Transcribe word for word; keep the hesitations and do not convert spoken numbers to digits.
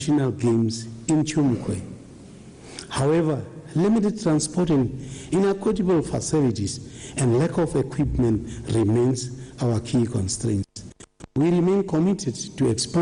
National Games in Chumukwe. However, limited transport and inadequate facilities and lack of equipment remains our key constraints. We remain committed to expand